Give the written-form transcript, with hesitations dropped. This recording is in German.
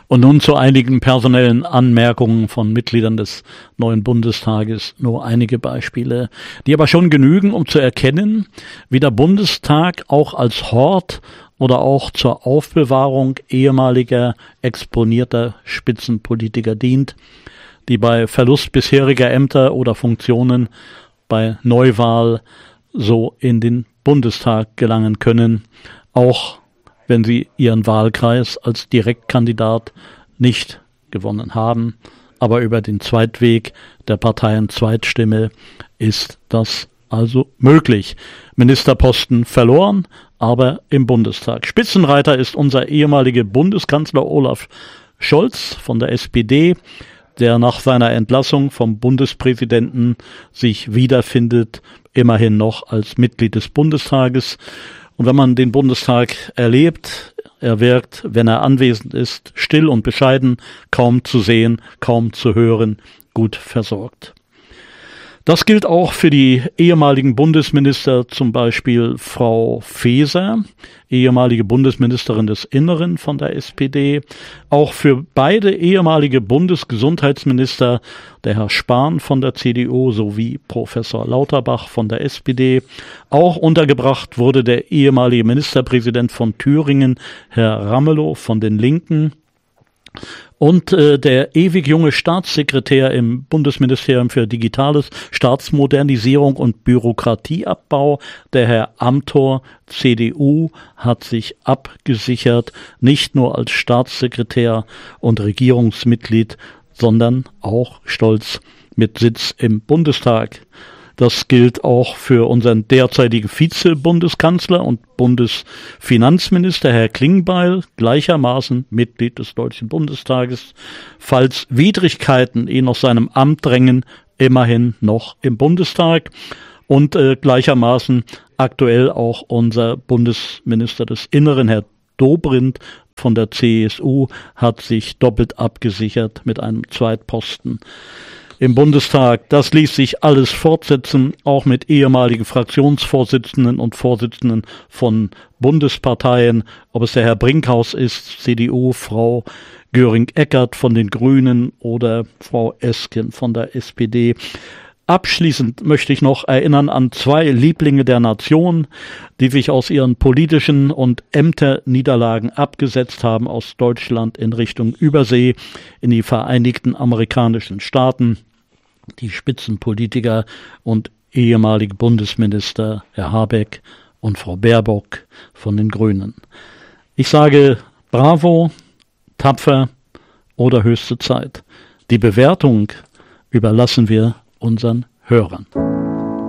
Und nun zu einigen personellen Anmerkungen von Mitgliedern des neuen Bundestages, nur einige Beispiele, die aber schon genügen, um zu erkennen, wie der Bundestag auch als Hort oder auch zur Aufbewahrung ehemaliger exponierter Spitzenpolitiker dient, die bei Verlust bisheriger Ämter oder Funktionen bei Neuwahl so in den Bundestag gelangen können, auch wenn sie ihren Wahlkreis als Direktkandidat nicht gewonnen haben. Aber über den Zweitweg der Parteien-Zweitstimme ist das also möglich. Ministerposten verloren, aber im Bundestag. Spitzenreiter ist unser ehemaliger Bundeskanzler Olaf Scholz von der SPD, der nach seiner Entlassung vom Bundespräsidenten sich wiederfindet, immerhin noch als Mitglied des Bundestages. Und wenn man den Bundestag erlebt, er wirkt, wenn er anwesend ist, still und bescheiden, kaum zu sehen, kaum zu hören, gut versorgt. Das gilt auch für die ehemaligen Bundesminister, zum Beispiel Frau Faeser, ehemalige Bundesministerin des Inneren von der SPD, auch für beide ehemalige Bundesgesundheitsminister, der Herr Spahn von der CDU sowie Professor Lauterbach von der SPD. Auch untergebracht wurde der ehemalige Ministerpräsident von Thüringen, Herr Ramelow von den Linken. Und der ewig junge Staatssekretär im Bundesministerium für Digitales, Staatsmodernisierung und Bürokratieabbau, der Herr Amthor, CDU, hat sich abgesichert, nicht nur als Staatssekretär und Regierungsmitglied, sondern auch stolz mit Sitz im Bundestag. Das gilt auch für unseren derzeitigen Vize-Bundeskanzler und Bundesfinanzminister, Herr Klingbeil, gleichermaßen Mitglied des Deutschen Bundestages, falls Widrigkeiten ihn aus seinem Amt drängen, immerhin noch im Bundestag. Und gleichermaßen aktuell auch unser Bundesminister des Inneren, Herr Dobrindt von der CSU, hat sich doppelt abgesichert mit einem Zweitposten im Bundestag. Das ließ sich alles fortsetzen, auch mit ehemaligen Fraktionsvorsitzenden und Vorsitzenden von Bundesparteien, ob es der Herr Brinkhaus ist, CDU, Frau Göring-Eckardt von den Grünen oder Frau Esken von der SPD. Abschließend möchte ich noch erinnern an zwei Lieblinge der Nation, die sich aus ihren politischen und Ämterniederlagen abgesetzt haben aus Deutschland in Richtung Übersee in die Vereinigten Amerikanischen Staaten. Die Spitzenpolitiker und ehemalige Bundesminister Herr Habeck und Frau Baerbock von den Grünen. Ich sage bravo, tapfer oder höchste Zeit. Die Bewertung überlassen wir unseren Hörern.